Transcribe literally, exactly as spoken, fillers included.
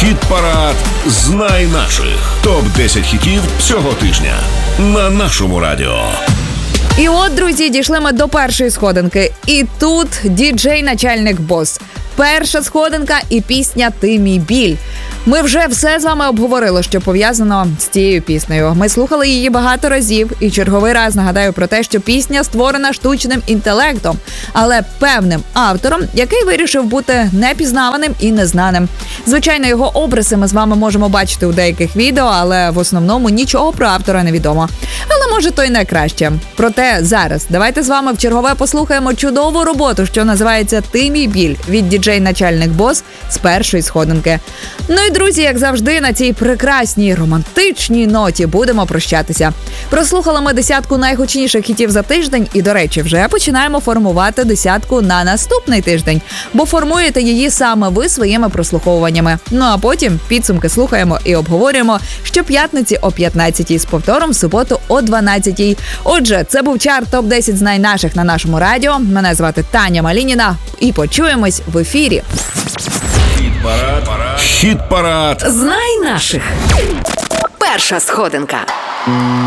Хіт-парад «Знай наших». топ десять хітів цього тижня на нашому радіо. І от, друзі, дійшли ми до першої сходинки. І тут діджей-начальник Бос. Перша сходинка і пісня «Ти мій біль». Ми вже все з вами обговорили, що пов'язано з цією піснею. Ми слухали її багато разів, і черговий раз нагадаю про те, що пісня створена штучним інтелектом, але певним автором, який вирішив бути непізнаваним і незнаним. Звичайно, його обриси ми з вами можемо бачити у деяких відео, але в основному нічого про автора не відомо. Але може то й не краще. Проте зараз давайте з вами вчергове послухаємо чудову роботу, що називається «Ти мій біль» від діджей-начальник Бос з першої сходинки. Ну і, друзі, як завжди, на цій прекрасній романтичній ноті будемо прощатися. Прослухали ми десятку найгучніших хітів за тиждень і, до речі, вже починаємо формувати десятку на наступний тиждень, бо формуєте її саме ви своїми прослуховуваннями. Ну а потім підсумки слухаємо і обговорюємо щоп'ятниці о п'ятнадцятій з повтором в суботу о дванадцятій. Отже, це був чарт топ десять «Знай наших» на нашому радіо. Мене звати Таня Малініна і почуємось в ефірі. Хіт-парад. Хіт-парад. Знай наших. Перша сходинка.